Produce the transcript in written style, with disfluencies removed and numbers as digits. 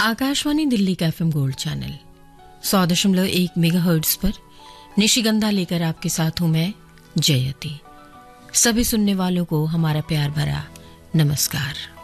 आकाशवाणी दिल्ली का FM gold channel 100.1 megahertz पर निशिगंधा लेकर आपके साथ हूं मैं जयति। सभी सुनने वालों को हमारा प्यार भरा नमस्कार।